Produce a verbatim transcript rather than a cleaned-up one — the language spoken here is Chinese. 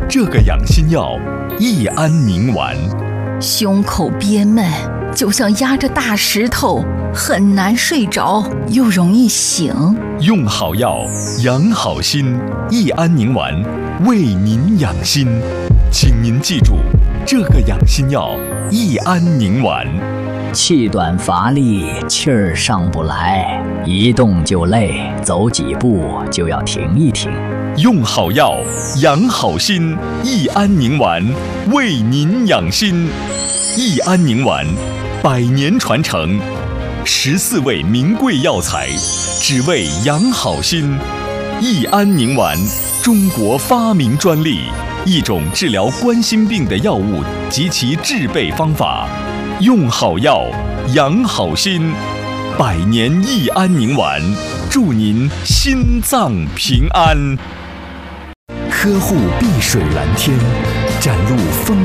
这个养心药益安宁丸。 胸口憋闷，就像压着大石头，很难睡着，又容易醒。 用好药，养好心，益安宁丸为您养心。请您记住，这个养心药益安宁丸。 气短乏力，气儿上不来，一动就累，走几步就要停一停。 用好药，养好心，益安宁丸为您养心。益安宁丸，百年传承，十四味名贵药材，只为养好心。益安宁丸，中国发明专利，一种治疗冠心病的药物及其制备方法。用好药，养好心，百年益安宁丸，祝您心脏平安。呵护碧水蓝天，展露风